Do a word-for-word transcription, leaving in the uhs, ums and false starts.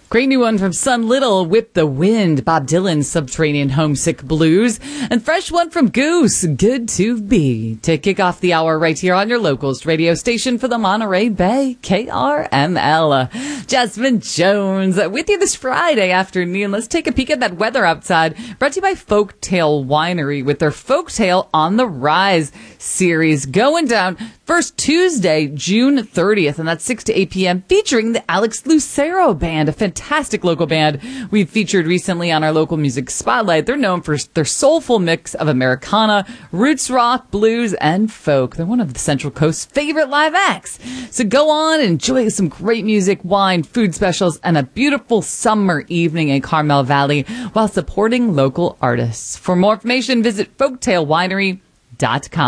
Great new one from Sun Little, Whip the Wind, Bob Dylan's Subterranean Homesick Blues, and fresh one from Goose, Good to Be, to kick off the hour right here on your locals radio station for the Monterey Bay, K R M L. Jasmine Jones with you this Friday afternoon. Let's take a peek at that weather outside, brought to you by Folktale Winery with their Folktale on the Rise series going down first Tuesday, June thirtieth, and that's six to eight p.m., featuring the Alex Lucero Band, a fantastic local band we've featured recently on our local music spotlight. They're known for their soulful mix of Americana, roots rock, blues, and folk. They're one of the Central Coast's favorite live acts. So go on, enjoy some great music, wine, food specials, and a beautiful summer evening in Carmel Valley while supporting local artists. For more information, visit folktale winery dot com.